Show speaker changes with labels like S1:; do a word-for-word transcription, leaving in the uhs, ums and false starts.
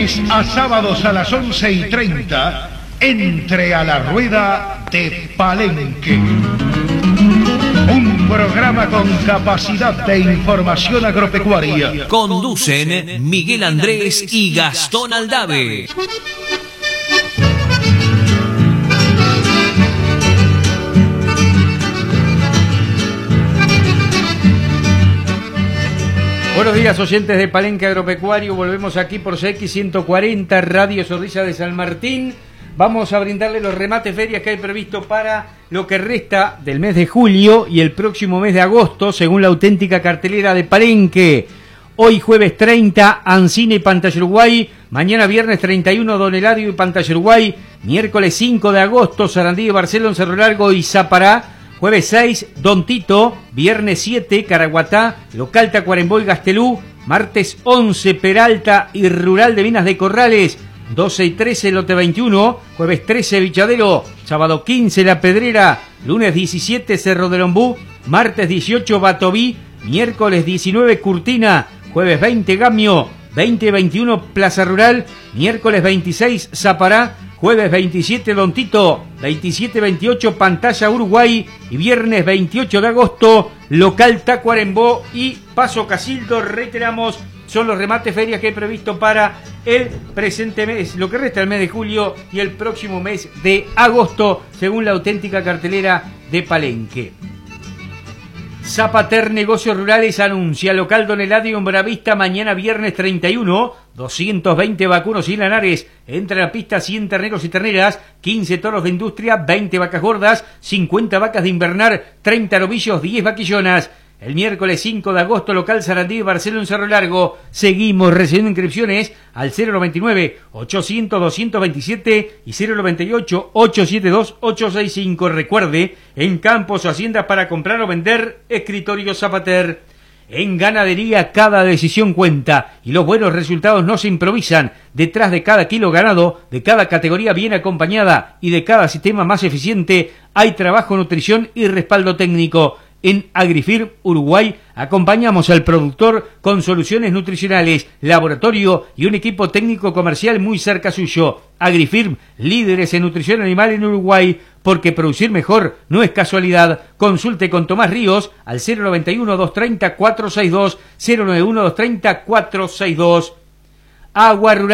S1: lunes a sábados a las once y treinta, entre a la rueda de Palenque. Un programa con capacidad de información agropecuaria.
S2: Conducen Miguel Andrés y Gastón Aldave.
S3: Buenos días, oyentes de Palenque Agropecuario. Volvemos aquí por C X ciento cuarenta, Radio Zorrilla de San Martín. Vamos a brindarle los remates ferias que hay previsto para lo que resta del mes de julio y el próximo mes de agosto, según la auténtica cartelera de Palenque. Hoy jueves treinta, Ancina y Pantalla Uruguay. Mañana viernes treinta y uno, Don Eladio y Pantalla Uruguay. Miércoles cinco de agosto, Sarandí y Barcelona, Cerro Largo y Zapará. Jueves seis, Don Tito. Viernes siete, Caraguatá, Local Tacuarembó y Gastelú. Martes once, Peralta y Rural de Minas de Corrales. doce y trece, Lote veintiuno. Jueves trece, Bichadero. Sábado quince, La Pedrera. Lunes diecisiete, Cerro del Ombú. Martes dieciocho, Batoví. Miércoles diecinueve, Curtina. Jueves veinte, Gamio. veinte y veintiuno, Plaza Rural. Miércoles veintiséis, Zapará. Jueves veintisiete, Don Tito. veintisiete veintiocho, Pantalla Uruguay. Y viernes veintiocho de agosto, Local Tacuarembó y Paso Casildo. Reiteramos, son los remates ferias que he previsto para el presente mes, lo que resta del mes de julio y el próximo mes de agosto, según la auténtica cartelera de Palenque. Zapater Negocios Rurales anuncia local Don Eladio en Buenavista mañana viernes treinta y uno, doscientos veinte vacunos y lanares, entre la pista cien terneros y terneras, quince toros de industria, veinte vacas gordas, cincuenta vacas de invernar, treinta novillos, diez vaquillonas. El miércoles cinco de agosto, local Sarandí y Barcelona en Cerro Largo. Seguimos recibiendo inscripciones al cero noventa y nueve, ochocientos, doscientos veintisiete y cero noventa y ocho, ochocientos setenta y dos, ochocientos sesenta y cinco. Recuerde, en campos o haciendas para comprar o vender, Escritorio Zapater. En ganadería cada decisión cuenta y los buenos resultados no se improvisan. Detrás de cada kilo ganado, de cada categoría bien acompañada y de cada sistema más eficiente, hay trabajo, nutrición y respaldo técnico. En Agrifirm Uruguay acompañamos al productor con soluciones nutricionales, laboratorio y un equipo técnico comercial muy cerca suyo. Agrifirm, líderes en nutrición animal en Uruguay, porque producir mejor no es casualidad. Consulte con Tomás Ríos al cero noventa y uno, doscientos treinta, cuatrocientos sesenta y dos, cero noventa y uno, doscientos treinta, cuatrocientos sesenta y dos. Agua Rural.